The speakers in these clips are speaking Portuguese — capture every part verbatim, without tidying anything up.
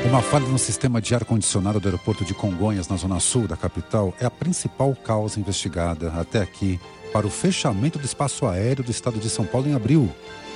Uma falha no sistema de ar-condicionado do aeroporto de Congonhas, na zona sul da capital, é a principal causa investigada até aqui para o fechamento do espaço aéreo do estado de São Paulo em abril.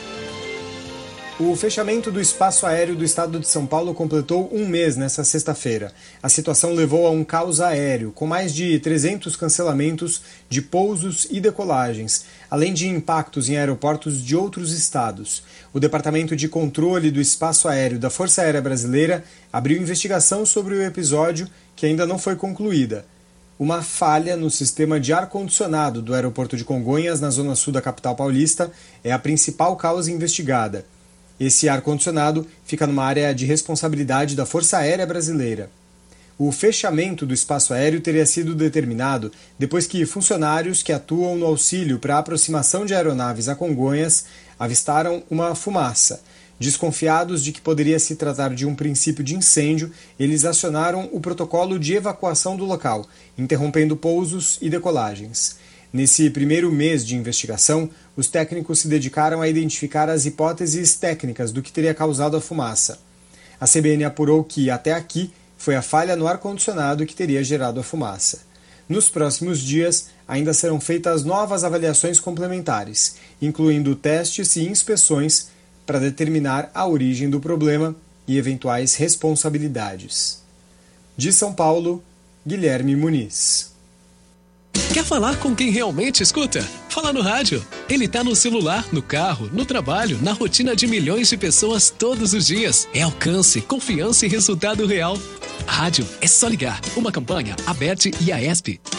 O fechamento do espaço aéreo do estado de São Paulo completou um mês nesta sexta-feira. A situação levou a um caos aéreo, com mais de trezentos cancelamentos de pousos e decolagens, além de impactos em aeroportos de outros estados. O Departamento de Controle do Espaço Aéreo da Força Aérea Brasileira abriu investigação sobre o episódio, que ainda não foi concluída. Uma falha no sistema de ar-condicionado do aeroporto de Congonhas, na zona sul da capital paulista, é a principal causa investigada. Esse ar-condicionado fica numa área de responsabilidade da Força Aérea Brasileira. O fechamento do espaço aéreo teria sido determinado depois que funcionários que atuam no auxílio para a aproximação de aeronaves a Congonhas avistaram uma fumaça. Desconfiados de que poderia se tratar de um princípio de incêndio, eles acionaram o protocolo de evacuação do local, interrompendo pousos e decolagens. Nesse primeiro mês de investigação, os técnicos se dedicaram a identificar as hipóteses técnicas do que teria causado a fumaça. A C B N apurou que, até aqui, foi a falha no ar-condicionado que teria gerado a fumaça. Nos próximos dias, ainda serão feitas novas avaliações complementares, incluindo testes e inspeções para determinar a origem do problema e eventuais responsabilidades. De São Paulo, Guilherme Muniz. Quer falar com quem realmente escuta? Fala no rádio. Ele tá no celular, no carro, no trabalho, na rotina de milhões de pessoas todos os dias. É alcance, confiança e resultado real. Rádio é só ligar. Uma campanha, Aberte e A E S P.